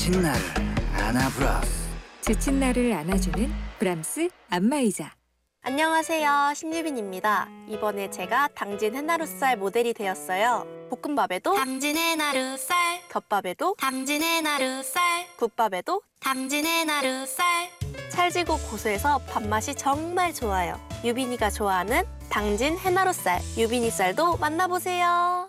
지친 나를 안아브라스. 지친 나를 안아주는 브람스 안마의자. 안녕하세요, 신유빈입니다. 이번에 제가 당진 해나루살 모델이 되었어요. 볶음밥에도 당진 해나루살, 덮밥에도 당진 해나루살, 국밥에도 당진 해나루살. 찰지고 고소해서 밥맛이 정말 좋아요. 유빈이가 좋아하는 당진 해나루살, 유빈이 쌀도 만나보세요.